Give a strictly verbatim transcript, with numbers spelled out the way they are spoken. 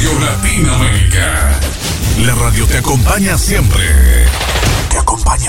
Radio Latina América. La radio te acompaña siempre. Te acompaña